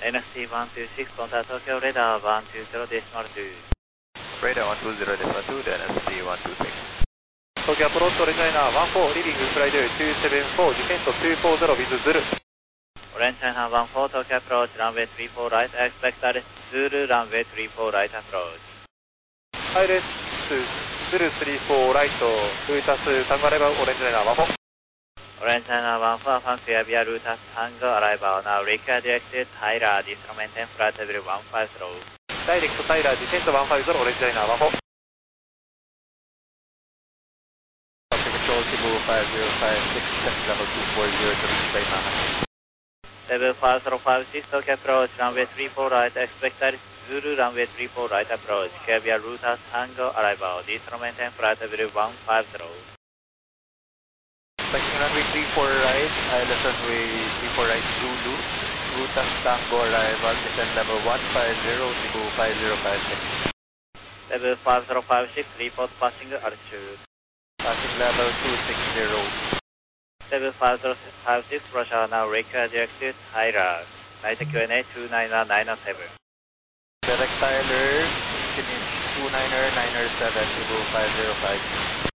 NSC 126, contact Tokyo radar 120.2. Radar 120.2, then NSC 126. Tokyo approach China 14, leaving flight 274, descent 240 with Zulu. Orange China 14, Tokyo approach, runway 34 right, expect direct Zulu, runway 34 right approach. Direct Zulu 34 right, Rutas Tango arrival, Orange China 14. Orange China 14, affirm clear via Rutas Tango arrival, now require directed Tyra, descent maintain flight level 150. Direct Tyra, descent 150, Orange China 14. Control Cebu 5056, set level 240 to reach China. Level 5056, Tokyo approach, runway 34 right, expect direct Zulu, runway 34 right approach, clear via Rutas Tango arrival, descent maintain flight level 150. Taking runway 34 right, ILS runway 34 right Zulu, Rutas Tango arrival, descent level 150, Cebu 5056. Level 5056, report passing altitude. Passing level 260. Level 5056, Russia, now require directed Tyra, night Q&A 29997. Direct Tyler, finish 29997, Cebu 5056.